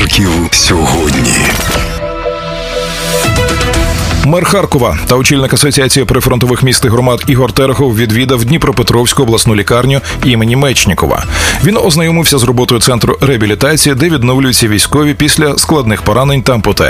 Харків сьогодні. Мер Харкова та очільник Асоціації прифронтових міст і громад Ігор Терехов відвідав Дніпропетровську обласну лікарню імені Мечнікова. Він ознайомився з роботою центру реабілітації, де відновлюються військові після складних поранень та ампутацій.